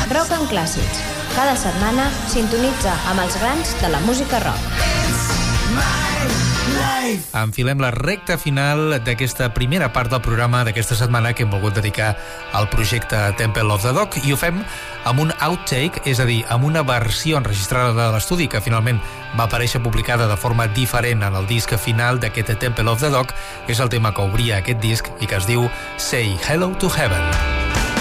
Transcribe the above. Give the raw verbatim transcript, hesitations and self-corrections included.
Rock and Clàssics. Cada setmana sintonitza amb els grans de la música rock. Enfilem la recta final d'aquesta primera part del programa d'aquesta setmana que hem volgut dedicar al projecte Temple of the Dog, i ho fem amb un outtake, és a dir, amb una versió enregistrada de l'estudi que finalment va aparèixer publicada de forma diferent en el disc final d'aquest Temple of the Dog. És el tema que obria aquest disc i que es diu Say Hello to Heaven.